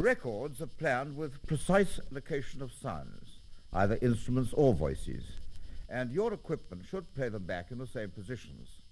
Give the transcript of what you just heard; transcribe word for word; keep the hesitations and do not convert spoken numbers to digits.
records are planned with precise location of sounds, either instruments or voices, and your equipment should play them back in the same positions.